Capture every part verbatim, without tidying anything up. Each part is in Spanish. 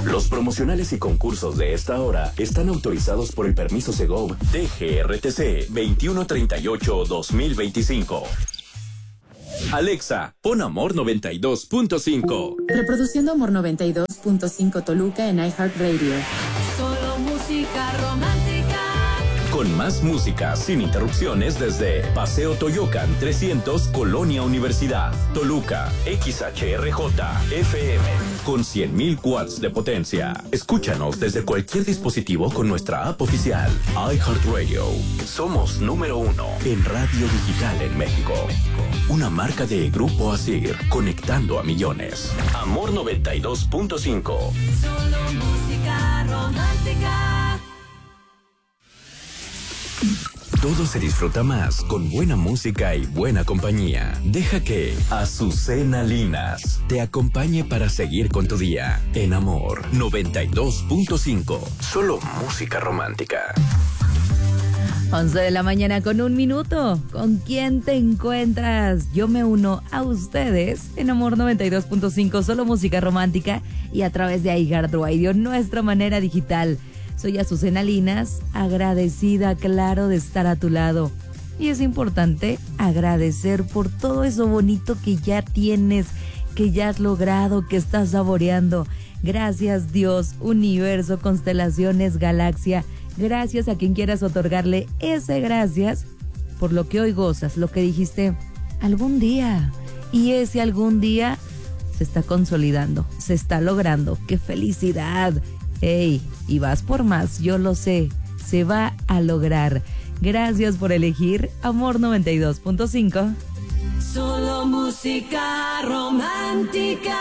Los promocionales y concursos de esta hora están autorizados por el permiso Segov D G R T C veintiuno treinta y ocho guión dos mil veinticinco. Alexa, pon Amor noventa y dos punto cinco. Reproduciendo Amor noventa y dos punto cinco Toluca en iHeartRadio. Solo música romántica. Con más música sin interrupciones desde Paseo Toyocan trescientos, Colonia Universidad, Toluca, X H R J F M, con cien mil watts de potencia. Escúchanos desde cualquier dispositivo con nuestra app oficial, iHeartRadio. Somos número uno en radio digital en México. Una marca de Grupo Asir, conectando a millones. Amor noventa y dos punto cinco. Solo música romántica. Todo se disfruta más con buena música y buena compañía. Deja que Azucena Linas te acompañe para seguir con tu día. En Amor noventa y dos punto cinco. Solo música romántica. once de la mañana con un minuto. ¿Con quién te encuentras? Yo me uno a ustedes en Amor noventa y dos punto cinco. Solo música romántica y a través de iHeartRadio, nuestra manera digital. Soy Azucena Linas, agradecida, claro, de estar a tu lado. Y es importante agradecer por todo eso bonito que ya tienes, que ya has logrado, que estás saboreando. Gracias, Dios, universo, constelaciones, galaxia. Gracias a quien quieras otorgarle ese gracias por lo que hoy gozas, lo que dijiste algún día. Y ese algún día se está consolidando, se está logrando. ¡Qué felicidad! ¡Ey! Y vas por más, yo lo sé, se va a lograr. Gracias por elegir Amor noventa y dos punto cinco. Solo música romántica.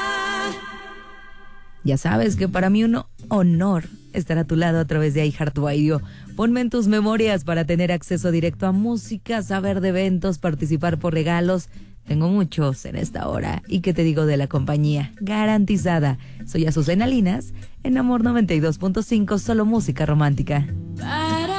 Ya sabes que para mí un honor estar a tu lado a través de iHeartRadio. Ponme en tus memorias para tener acceso directo a música, saber de eventos, participar por regalos. Tengo muchos en esta hora. ¿Y qué te digo de la compañía? Garantizada. Soy Azucena Linas en Amor noventa y dos punto cinco, solo música romántica. Bye.